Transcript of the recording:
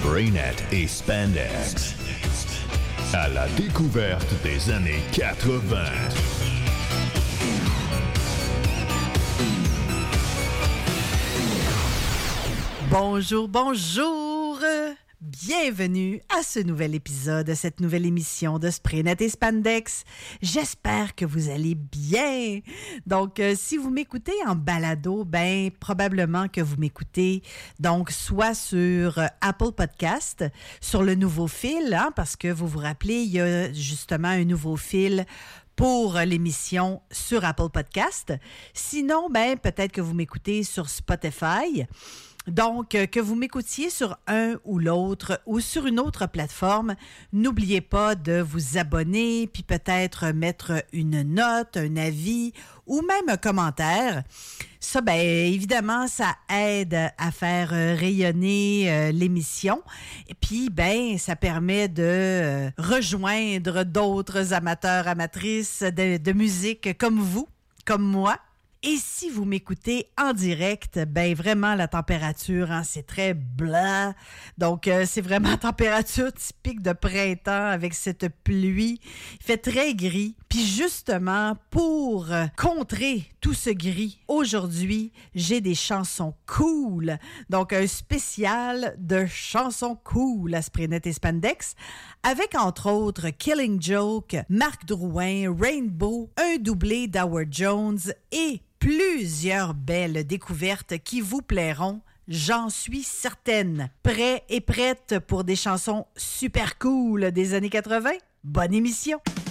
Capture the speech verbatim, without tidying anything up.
Spraynet et Spandex. À la découverte des années quatre-vingt. Bonjour, bonjour! Bienvenue à ce nouvel épisode, cette nouvelle émission de Spraynet et Spandex. J'espère que vous allez bien. Donc, euh, si vous m'écoutez en balado, ben probablement que vous m'écoutez donc soit sur euh, Apple Podcast, sur le nouveau fil, hein, parce que vous vous rappelez, il y a justement un nouveau fil pour l'émission sur Apple Podcast. Sinon, ben peut-être que vous m'écoutez sur Spotify. Donc, euh, que vous m'écoutiez sur un ou l'autre ou sur une autre plateforme, n'oubliez pas de vous abonner, puis peut-être mettre une note, un avis ou même un commentaire. Ça, bien évidemment, ça aide à faire rayonner euh, l'émission. Et puis, ben, ça permet de euh, rejoindre d'autres amateurs, amatrices de, de musique comme vous, comme moi. Et si vous m'écoutez en direct, ben vraiment la température, hein, c'est très blanc. Donc, euh, c'est vraiment température typique de printemps avec cette pluie. Il fait très gris. Puis justement, pour euh, contrer tout ce gris, aujourd'hui, j'ai des chansons cool. Donc, un spécial de chansons cool à Spraynet et Spandex avec entre autres Killing Joke, Marc Drouin, Rainbow, un doublé d'Howard Jones et plusieurs belles découvertes qui vous plairont, j'en suis certaine. Prêts et prêtes pour des chansons super cool des années quatre-vingt? Bonne émission!